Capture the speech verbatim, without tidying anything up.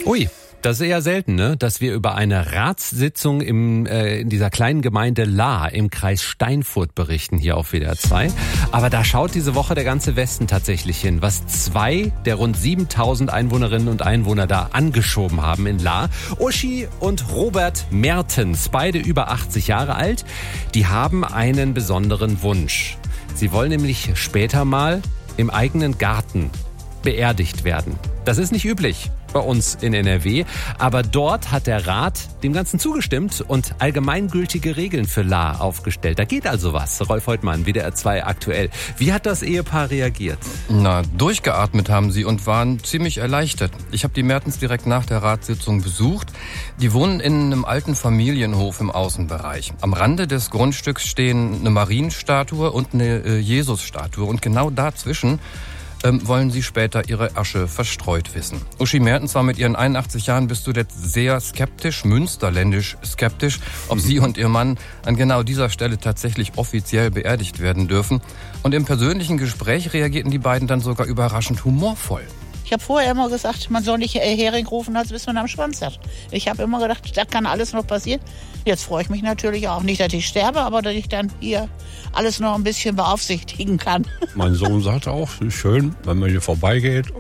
Ui. Das ist eher selten, ne? Dass wir über eine Ratssitzung im, äh, in dieser kleinen Gemeinde Lahr im Kreis Steinfurt berichten, hier auf W D R zwei. Aber da schaut diese Woche der ganze Westen tatsächlich hin, was zwei der rund siebentausend Einwohnerinnen und Einwohner da angeschoben haben in Lahr. Uschi und Robert Mertens, beide über achtzig Jahre alt, die haben einen besonderen Wunsch. Sie wollen nämlich später mal im eigenen Garten beerdigt werden. Das ist nicht üblich bei uns in N R W, aber dort hat der Rat dem Ganzen zugestimmt und allgemeingültige Regeln für Lahr aufgestellt. Da geht also was. Rolf Heutmann, W D R zwei aktuell. Wie hat das Ehepaar reagiert? Na, durchgeatmet haben sie und waren ziemlich erleichtert. Ich habe die Mertens direkt nach der Ratssitzung besucht. Die wohnen in einem alten Familienhof im Außenbereich. Am Rande des Grundstücks stehen eine Marienstatue und eine äh, Jesusstatue und genau dazwischen Ähm, wollen sie später ihre Asche verstreut wissen. Uschi Mertens war mit ihren einundachtzig Jahren bis zuletzt sehr skeptisch, münsterländisch skeptisch, ob sie und ihr Mann an genau dieser Stelle tatsächlich offiziell beerdigt werden dürfen. Und im persönlichen Gespräch reagierten die beiden dann sogar überraschend humorvoll. Ich habe vorher immer gesagt, man soll nicht Hering rufen, als bis man am Schwanz hat. Ich habe immer gedacht, da kann alles noch passieren. Jetzt freue ich mich natürlich auch nicht, dass ich sterbe, aber dass ich dann hier alles noch ein bisschen beaufsichtigen kann. Mein Sohn sagt auch, schön, wenn man hier vorbeigeht